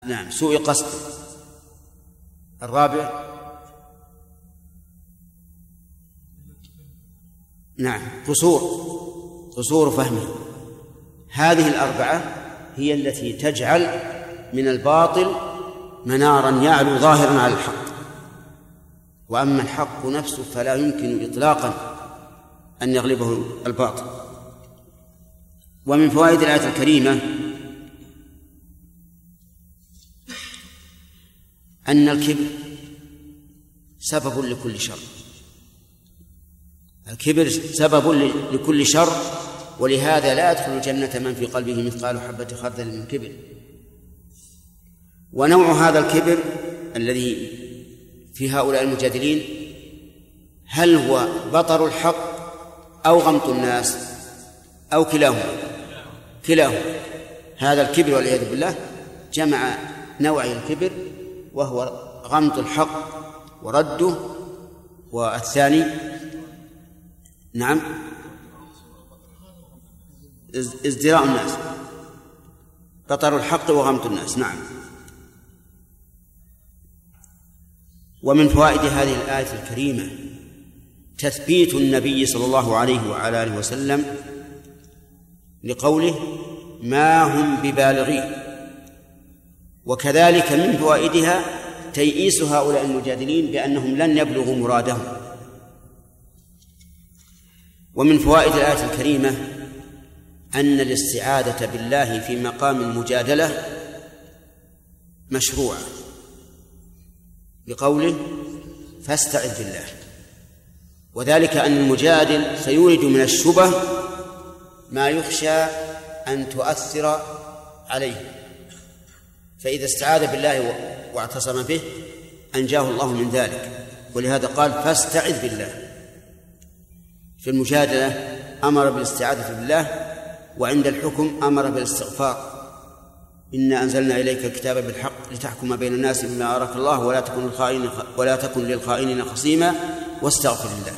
نعم سوء قصد. الرابع نعم قصور فهمه. هذه الأربعة هي التي تجعل من الباطل منارا يعلو ظاهرا على الحق، وأما الحق نفسه فلا يمكن إطلاقا أن يغلبه الباطل. ومن فوائد الآية الكريمة أن الكبر سبب لكل شر، الكبر سبب لكل شر، ولهذا لا يدخل الجنة من في قلبه مثقال حبة خردل من كبر. ونوع هذا الكبر الذي في هؤلاء المجادلين هل هو بطر الحق أو غمط الناس أو كلاهما. هذا الكبر والعياذ بالله جمع نوعي الكبر، وهو غمط الحق ورده، والثاني نعم ازدراء الناس، بطر الحق وغمط الناس. نعم. ومن فوائد هذه الآية الكريمة تثبيت النبي صلى الله عليه وعلى آله وسلم لقوله ما هم ببالغين، وكذلك من فوائدها تيئيس هؤلاء المجادلين بأنهم لن يبلغوا مرادهم. ومن فوائد الآية الكريمة أن الاستعاذة بالله في مقام المجادلة مشروعة بقوله فاستعذ بالله، وذلك أن المجادل سيورد من الشبه ما يخشى أن تؤثر عليه، فإذا استعاذ بالله واعتصم به أنجاه الله من ذلك. ولهذا قال فاستعذ بالله. في المجادلة أمر بالاستعاذة بالله، وعند الحكم أمر بالاستغفار. إنا أنزلنا إليك الكتاب بالحق لتحكم بين الناس بما أراك الله ولا تكن للخائنين خصيما واستغفر الله.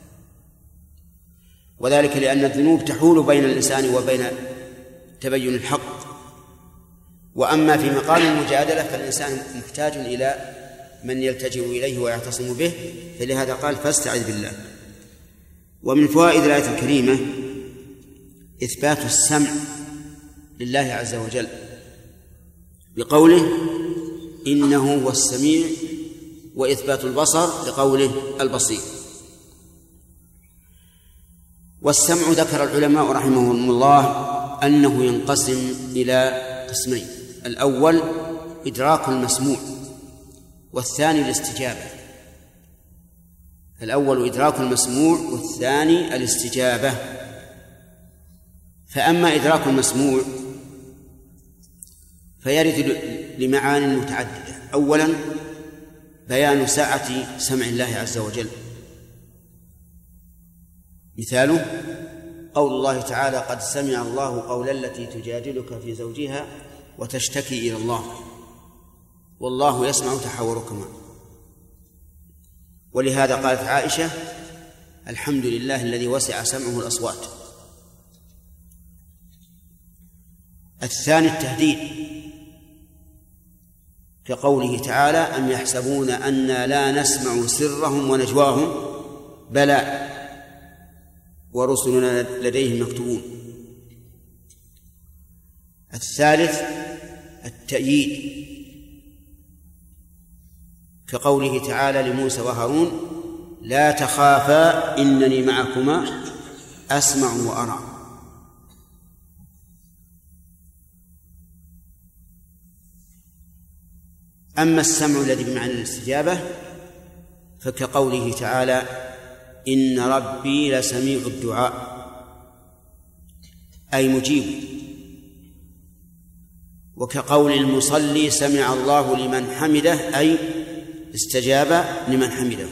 وذلك لأن الذنوب تحول بين الإنسان وبين تبين الحق. وأما في مقام المجادلة فالإنسان محتاج إلى من يلتجئ إليه ويعتصم به، فلهذا قال فاستعذ بالله. ومن فوائد الآية الكريمة إثبات السمع لله عز وجل بقوله إنه هو السميع، وإثبات البصر بقوله البصير. والسمع ذكر العلماء رحمهم الله أنه ينقسم إلى قسمين: الأول إدراك المسموع، والثاني الاستجابة. الأول إدراك المسموع والثاني الاستجابة. فأما إدراك المسموع فيرد لمعان متعددة. أولا بيان سعة سمع الله عز وجل، مثاله قول الله تعالى قد سمع الله قول التي تجادلك في زوجها وتشتكي إلى الله والله يسمع تحاوركما. ولهذا قالت عائشة الحمد لله الذي وسع سمعه الأصوات. الثاني التهديد كقوله تعالى أم يحسبون أنا لا نسمع سرهم ونجواهم بلى ورسلنا لديهم مكتوبون. الثالث التأييد كقوله تعالى لموسى وهارون لا تخافا إنني معكما أسمع وأرى. أما السمع الذي بمعنى الاستجابة فكقوله تعالى إن ربي لسميع الدعاء، أي مجيب. وكقول المصلي سمع الله لمن حمده، أي استجاب لمن حمده.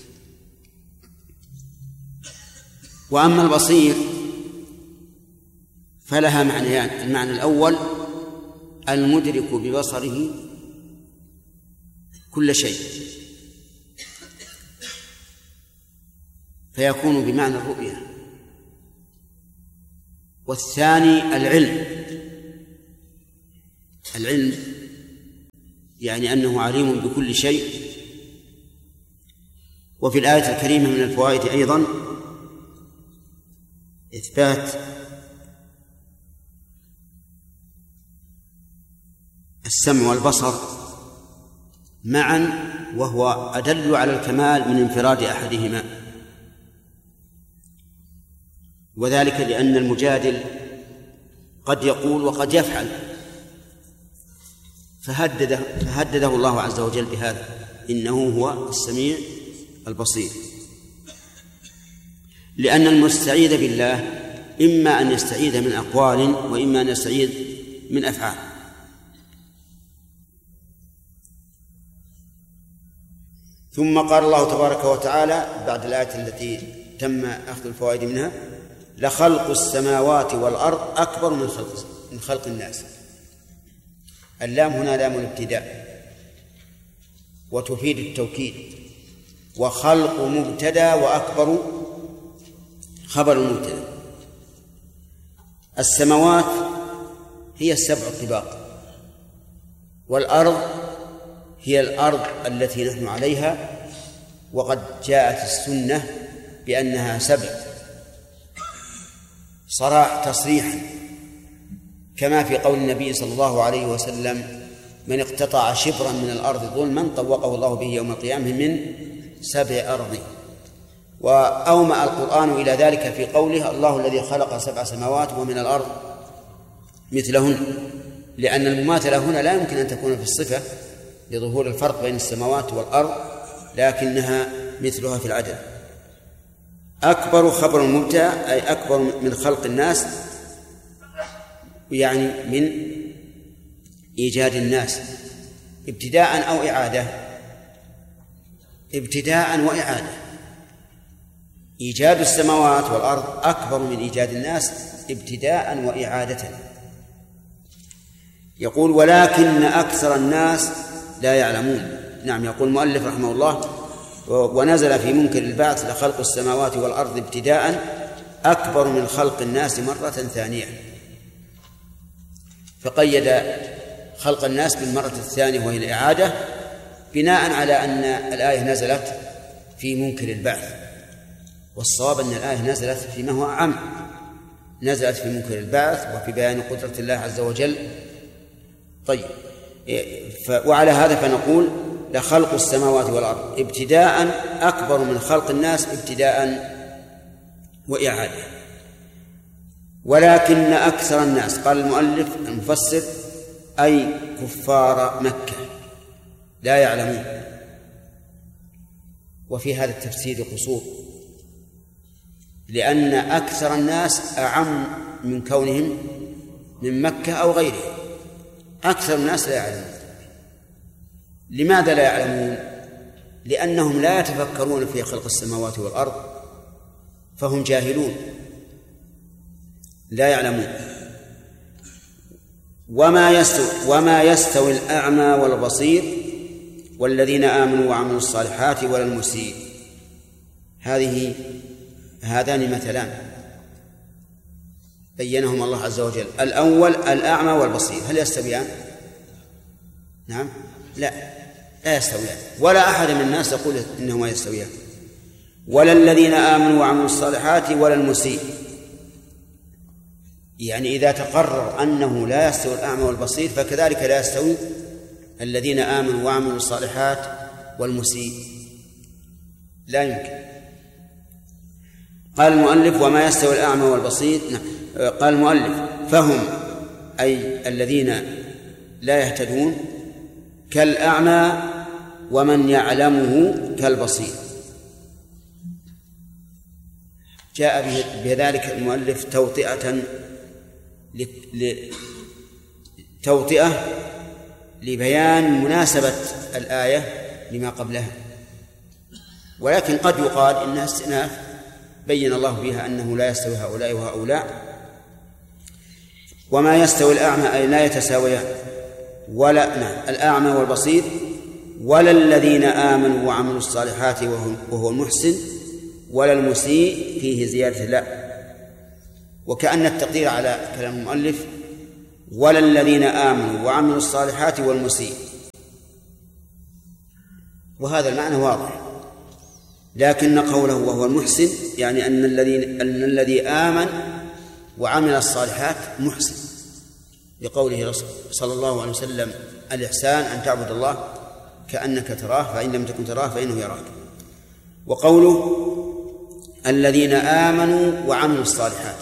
وأما البصير فلها معنيان: المعنى الأول المدرك ببصره كل شيء فيكون بمعنى الرؤية، والثاني العلم يعني أنه عليم بكل شيء. وفي الآية الكريمة من الفوائد أيضا إثبات السمع والبصر معا، وهو أدل على الكمال من انفراد أحدهما، وذلك لأن المجادل قد يقول وقد يفعل، فهدده الله عز وجل بهذا: إنه هو السميع البصير. لأن المستعيذ بالله إما أن يستعيذ من أقوال وإما أن يستعيذ من أفعال. ثم قال الله تبارك وتعالى بعد الآية التي تم أخذ الفوائد منها: لخلق السماوات والأرض أكبر من خلق الناس. اللام هنا لام الابتداء وتفيد التوكيد، وخلق مبتدأ وأكبر خبر المبتدأ. السماوات هي السبع الطباق، والأرض هي الأرض التي نحن عليها، وقد جاءت السنة بأنها سبع تصريحا، كما في قول النبي صلى الله عليه وسلم: من اقتطع شبرا من الأرض ظلما طوقه الله به يوم القيامة من 7 أرض. وأومأ القرآن إلى ذلك في قوله: الله الذي خلق 7 سماوات ومن الأرض مثلهن، لأن المماثلة هنا لا يمكن أن تكون في الصفة لظهور الفرق بين السماوات والأرض، لكنها مثلها في العدد. أكبر خبر مبتدأ أي أكبر من خلق الناس، يعني من إيجاد الناس ابتداء أو إعادة. ابتداء وإعادة. إيجاد السماوات والأرض أكبر من إيجاد الناس ابتداء وإعادة. يقول: ولكن أكثر الناس لا يعلمون. نعم، يقول المؤلف رحمه الله: ونزل في منكر البعث: لخلق السماوات والأرض ابتداء أكبر من خلق الناس مرة ثانية. فقيد خلق الناس بالمرة الثانية وهي الإعادة، بناء على أن الآية نزلت في منكر البعث، والصواب أن الآية نزلت فيما هو أعم، نزلت في منكر البعث وفي بيان قدرة الله عز وجل. طيب، وعلى هذا فنقول: لخلق السماوات والأرض ابتداء أكبر من خلق الناس ابتداء وإعادة. ولكن أكثر الناس، قال المؤلف المفسر، أي كفار مكة، لا يعلمون. وفي هذا التفسير قصور، لأن أكثر الناس أعم من كونهم من مكة أو غيرهم. أكثر الناس لا يعلمون. لماذا لا يعلمون؟ لأنهم لا يتفكرون في خلق السماوات والأرض، فهم جاهلون لا يعلمون. وما يستوي الأعمى والبصير والذين آمنوا وعملوا الصالحات ولا المسيء. هذان مثلان بينهم الله عز وجل. الأول الأعمى والبصير، هل يستويان؟ نعم، لا يستويان، ولا أحد من الناس يقول إنهما يستويان. ولا الذين آمنوا وعملوا الصالحات ولا المسيء، يعني إذا تقرر أنه لا يستوي الأعمى والبصير فكذلك لا يستوي الذين آمنوا وعملوا الصالحات والمسيء، لا يمكن. قال المؤلف: وما يستوي الأعمى والبصير. قال المؤلف: فهم أي الذين لا يهتدون كالأعمى ومن يعلمه كالبصير. جاء بذلك المؤلف توطئة لبيان مناسبة الآية لما قبلها، ولكن قد يقال إنها استئناف بين الله فيها أنه لا يستوي هؤلاء وهؤلاء. وما يستوي الأعمى أي لا يتساويان، ولا الأعمى والبصير، ولا الذين آمنوا وعملوا الصالحات وهو المحسن، ولا المسيء فيه زيادة لا. وكأن التقدير على كلام المؤلف: ولا الذين آمنوا وعملوا الصالحات والمسيء، وهذا المعنى واضح. لكن قوله وهو المحسن يعني أن الذي آمن وعمل الصالحات محسن، لقوله صلى الله عليه وسلم: الإحسان أن تعبد الله كأنك تراه فإن لم تكن تراه فإنه يراك. وقوله الذين آمنوا وعملوا الصالحات،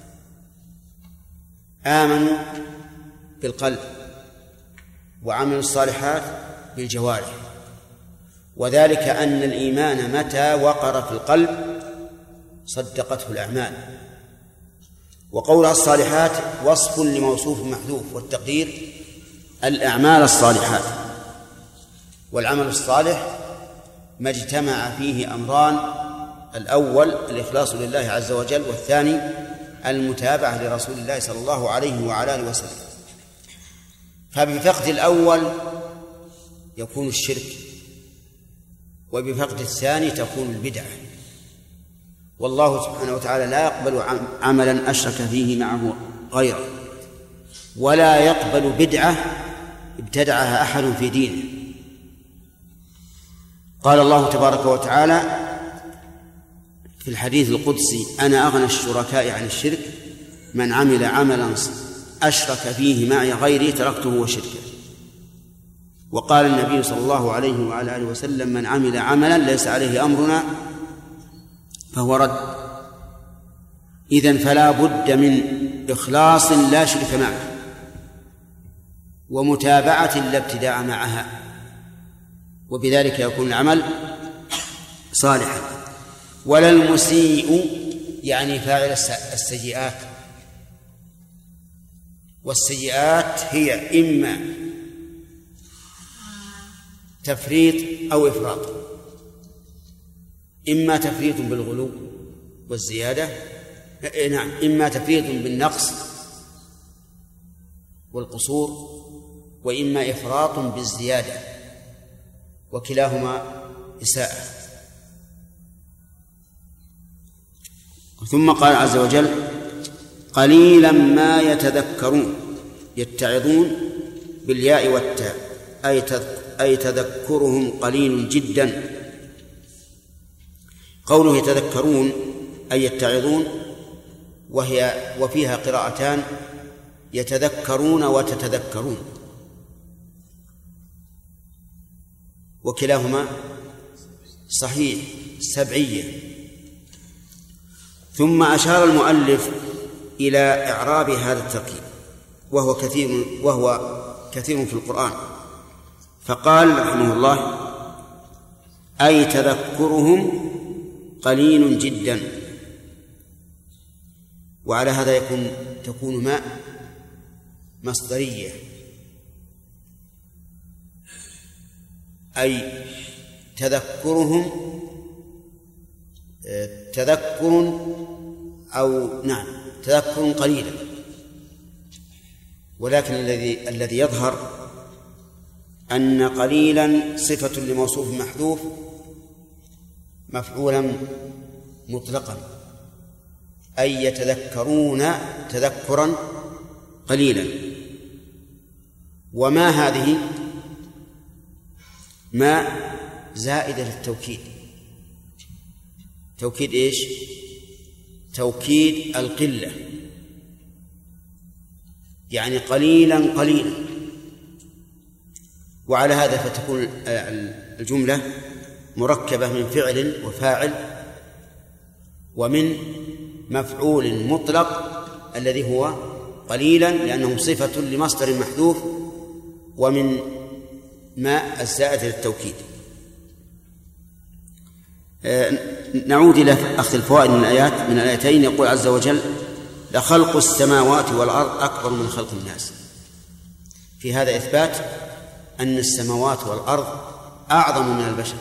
آمنوا بالقلب وعملوا الصالحات بالجوارح، وذلك أن الإيمان متى وقر في القلب صدقته الأعمال. وقولها الصالحات وصف لموصوف محذوف، والتقدير الأعمال الصالحات. والعمل الصالح ما اجتمع فيه أمران: الأول الإخلاص لله عز وجل، والثاني المتابعة لرسول الله صلى الله عليه وعلى آله وسلم. فبفقد الأول يكون الشرك، وبفقد الثاني تكون البدعة. والله سبحانه وتعالى لا يقبل عملا أشرك فيه معه غيره، ولا يقبل بدعة ابتدعها أحد في دينه. قال الله تبارك وتعالى في الحديث القدسي: أنا أغنى الشركاء عن الشرك، من عمل عملا أشرك فيه معي غيري تركته وشركه. وقال النبي صلى الله عليه وعلى آله وسلم: من عمل عملا ليس عليه أمرنا فهو رد. إذن فلا بد من إخلاص لا شرك معه، ومتابعة لا ابتداع معها، وبذلك يكون العمل صالحا. ولا المسيء يعني فاعل السيئات، والسيئات هي إما تفريط أو إفراط، إما تفريط بالغلو والزيادة، إما تفريط بالنقص والقصور، وإما إفراط بالزيادة، وكلاهما إساءة. ثم قال عز وجل: قليلا ما يتذكرون، يتعظون بالياء والتاء، أي تذكرهم قليل جدا. قوله يتذكرون أي يتعظون، وفيها قراءتان: يتذكرون وتتذكرون، وكلاهما صحيح سبعية. ثم أشار المؤلف إلى إعراب هذا التركيب، وهو كثير في القرآن، فقال رحمه الله: أي تذكرهم قليل جدا. وعلى هذا تكون ماء مصدرية، أي تذكرهم تذكر قليلا. ولكن الذي يظهر أن قليلا صفة لموصوف محذوف مفعولا مطلقا، أي يتذكرون تذكرا قليلا. وما هذه ما زائدة للتوكيد. توكيد إيش؟ توكيد القلة، يعني قليلا قليلا. وعلى هذا فتكون الجملة مركبة من فعل وفاعل ومن مفعول مطلق الذي هو قليلا لأنه صفة لمصدر محذوف، ومن ما الزائد للتوكيد. نعود إلى أخذ الفوائد من الآيتين. يقول عز وجل: لخلق السماوات والأرض أكبر من خلق الناس. في هذا إثبات أن السماوات والأرض أعظم من البشر،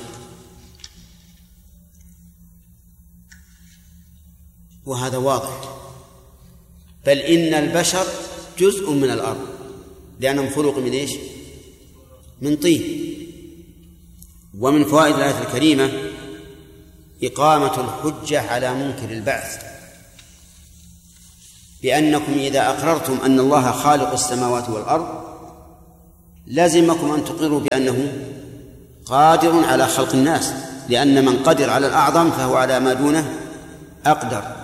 وهذا واضح، بل إن البشر جزء من الأرض، لأنهم خلقوا من إيش؟ من طين. ومن فوائد الآية الكريمة إقامة الحجة على منكر البعث، بأنكم إذا أقررتم أن الله خالق السماوات والأرض لازمكم أن تقروا بأنه قادر على خلق الناس، لأن من قدر على الأعظم فهو على ما دونه أقدر.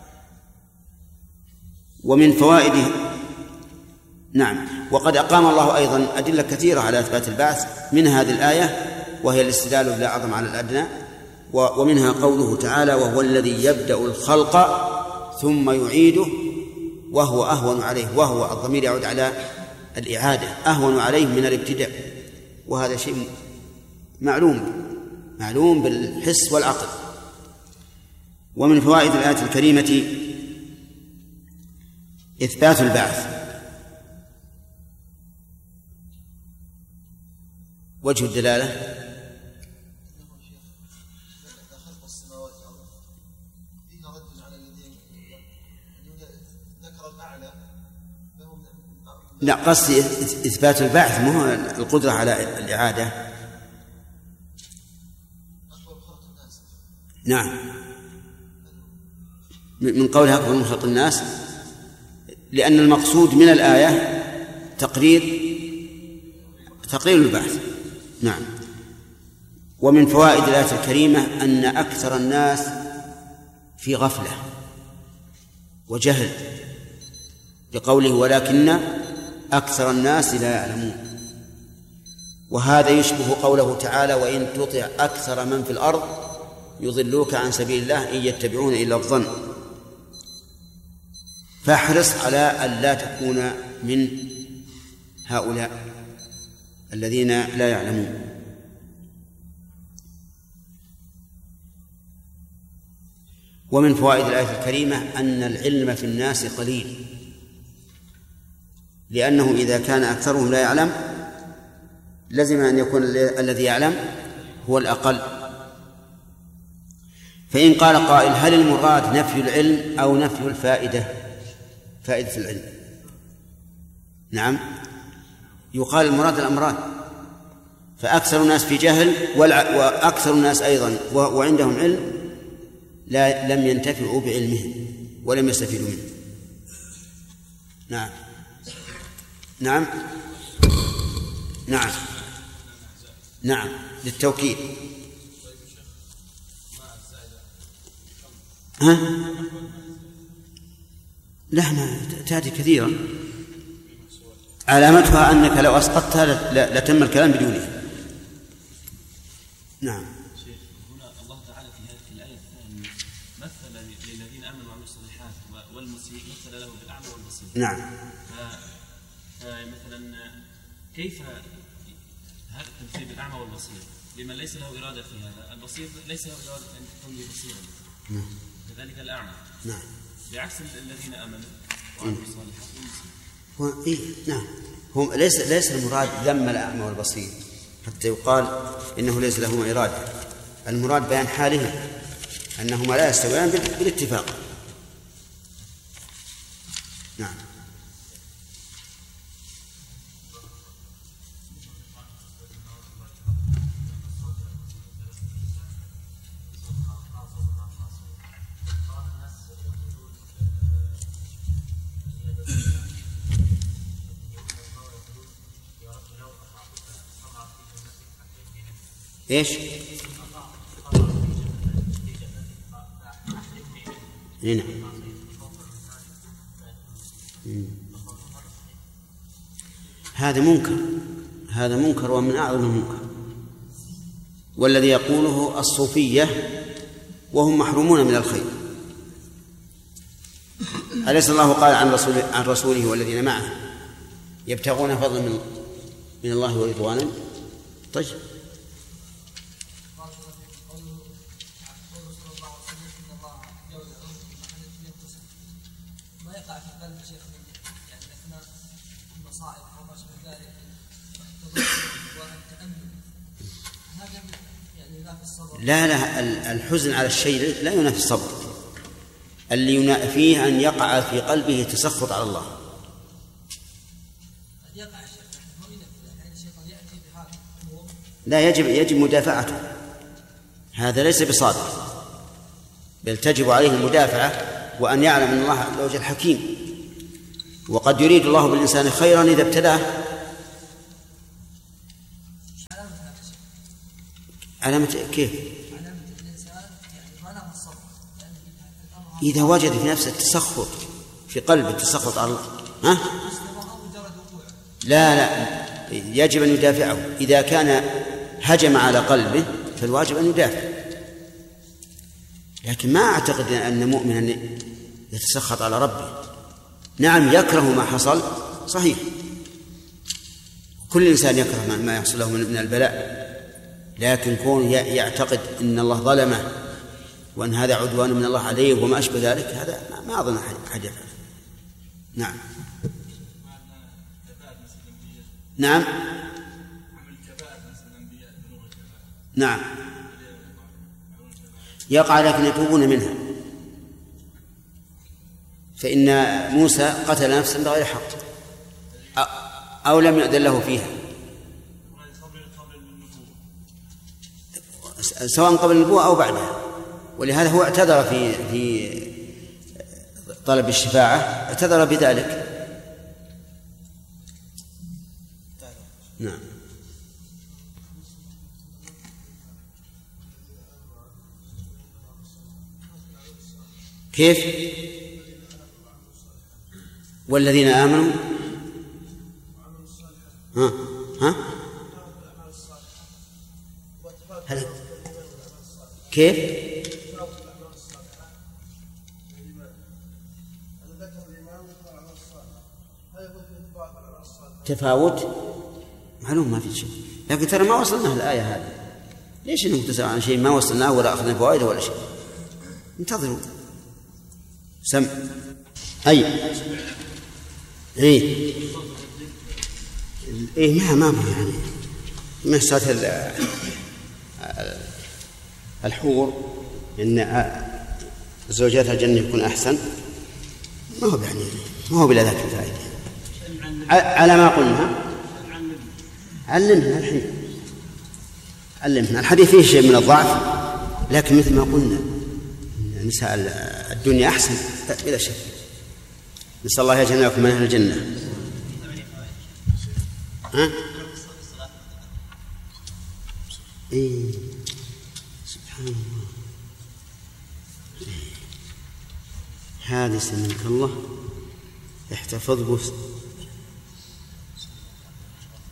ومن فوائده نعم، وقد أقام الله أيضا أدلة كثيرة على إثبات البعث، من هذه الآية وهي الاستدلال بالأعظم على الأدنى، ومنها قوله تعالى: وهو الذي يبدأ الخلق ثم يعيده وهو أهون عليه. وهو الضمير يعود على الإعادة، أهون عليه من الابتداء، وهذا شيء معلوم بالحس والعقل. ومن فوائد الآية الكريمة إثبات البعث. وجه الدلالة لا، قصدي إثبات البعث مو القدرة على الإعادة. نعم، من قولها أكبر من خلق الناس، لأن المقصود من الآية تقرير البعث. نعم. ومن فوائد الآية الكريمة أن أكثر الناس في غفلة وجهل، لقوله: ولكن أكثر الناس لا يعلمون. وهذا يشبه قوله تعالى: وإن تطع أكثر من في الأرض يضلوك عن سبيل الله إن يتبعون إلا الظن. فاحرص على أن لا تكون من هؤلاء الذين لا يعلمون. ومن فوائد الآية الكريمة أن العلم في الناس قليل، لأنه إذا كان أكثرهم لا يعلم لزم أن يكون الذي يعلم هو الأقل. فإن قال قائل: هل المراد نفي العلم أو نفي فائدة العلم؟ نعم، يقال المراد الأمران، فأكثر الناس في جهل وأكثر الناس أيضا وعندهم علم لم ينتفعوا بعلمهم ولم يستفيدوا منه. نعم نعم نعم نعم للتوكيد. لا، ما تأتي كثيرا، علامتها أنك لو أسقطتها لتم الكلام بدونها. نعم. هنا الله تعالى في هذه الآية الثانية مثل للذين آمنوا وعملوا الصالحات والمسيء مثل له بالأعمى والبصير. نعم. فمثلا كيف هذا التمثيل بالأعمى والبصير لمن ليس له إرادة في هذا؟ البصير ليس له إرادة أن تكون بصيرا. نعم. كذلك الأعمى. نعم. بعكس الذين آمنوا وعملوا الصالحات والمسيء. إيه؟ نعم. هم ليس المراد ذم الأعمى والبصير حتى يقال إنه ليس لهما إرادة. المراد بيان حالهم أنهما لا يستويان بالاتفاق. نعم. إيش؟ هنا. هذا منكر ومن أعظم المنكر، والذي يقوله الصوفية وهم محرومون من الخير. أليس الله قال عن رسوله والذين معه يبتغون فضلا من الله ورضوانا؟ طيب. لا، الحزن على الشيء لا ينافي الصبر. اللي ينافيه أن يقع في قلبه تسخط على الله. لا، يجب مدافعته. هذا ليس بصادق، بل تجب عليه المدافعة، وأن يعلم أن الله عز وجل حكيم، وقد يريد الله بالإنسان خيرا إذا ابتلاه. علامة كيف؟ علامة الإنسان يعني ما له الصبر، إذا وجد في نفسه التسخط في قلبه، التسخط على الله، لا يجب أن يدافعه. إذا كان هجم على قلبه فالواجب أن يدافع، لكن ما أعتقد أن مؤمنا يتسخط على ربه. نعم يكره ما حصل صحيح، كل إنسان يكره ما يحصل له من البلاء، لكن كون يعتقد أن الله ظلمه وأن هذا عدوان من الله عليه وما أشبه ذلك، هذا ما أظن أحد يفعل. نعم نعم نعم يقع لكن يتوبون منها، فإن موسى قتل نفسا بغير حق أو لم يؤذن له فيها، سواء قبل النبوة أو بعدها، ولهذا هو اعتذر في طلب الشفاعة، اعتذر بذلك. نعم كيف؟ والذين آمنوا ها هل كيف؟ تفاوت معلوم ما في شيء، لكن ترى ما وصلنا الآية هذه، ليش نتساءل عن شيء ما وصلناه ولا أخذنا فوائده ولا شيء؟ انتظروا. سم أي ما يعني مسألة الحور إن زوجات الجنة يكون أحسن، ما هو يعني ما هو بلا ذاك الفائدة. على ما قلنا علمنا الحين، علمنا الحديث فيه شيء من الضعف، لكن مثل ما قلنا نساء الدنيا أحسن بلا شك. نسأل الله يجعلنا لكم من أهل الجنة. سبحان الله، حادث منك الله احتفظ به